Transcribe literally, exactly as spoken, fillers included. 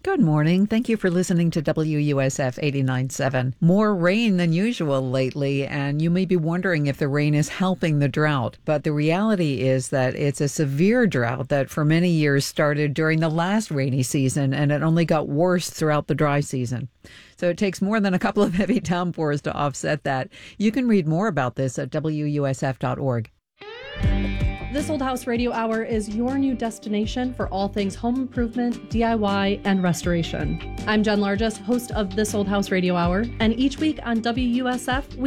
Good morning. Thank you for listening to W U S F eighty-nine point seven. More rain than usual lately, and you may be wondering if the rain is helping the drought. But the reality is that it's a severe drought that for many years started during the last rainy season, and it only got worse throughout the dry season. So it takes more than a couple of heavy downpours to offset that. You can read more about this at W U S F dot org. This Old House Radio Hour is your new destination for all things home improvement, D I Y, and restoration. I'm Jen Largess, host of This Old House Radio Hour, and each week on W U S F, we